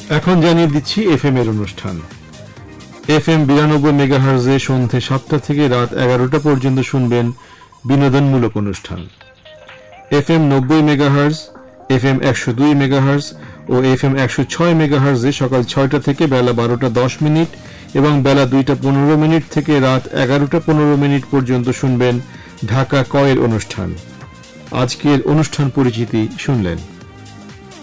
এখন জানিয়ে দিচ্ছি এফএম এর অনুষ্ঠান। এফএম 92 মেগাহার্জে সন্ধ্যে 7টা থেকে রাত 11টা পর্যন্ত শুনবেন বিনোদনমূলক অনুষ্ঠান। এফএম 90 মেগাহার্জ, এফএম 102 মেগাহার্জ ও এফএম 106 মেগাহার্জে সকাল 6টা থেকে বেলা 12টা 10 মিনিট এবং বেলা 2টা 15 মিনিট থেকে রাত 11টা 15 মিনিট পর্যন্ত শুনবেন ঢাকা কয়ের অনুষ্ঠান। আজকের অনুষ্ঠান পরিচিতি শুনলেন।